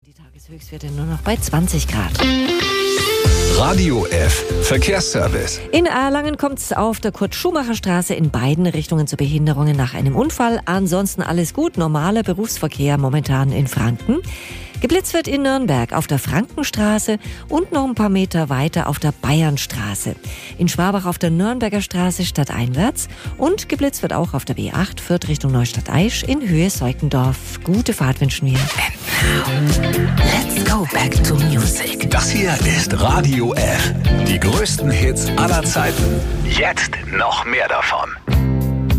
Die Tageshöchstwerte nur noch bei 20 Grad. Radio F. Verkehrsservice. In Erlangen kommt es auf der Kurt-Schumacher-Straße in beiden Richtungen zu Behinderungen nach einem Unfall. Ansonsten alles gut, normaler Berufsverkehr momentan in Franken. Geblitzt wird in Nürnberg auf der Frankenstraße und noch ein paar Meter weiter auf der Bayernstraße. In Schwabach auf der Nürnberger Straße stadteinwärts und geblitzt wird auch auf der B8 Fürth Richtung Neustadt-Aisch in Höhe Seukendorf. Gute Fahrt wünschen wir. And now, let's go back to music. Das hier ist Radio F. Die größten Hits aller Zeiten. Jetzt noch mehr davon.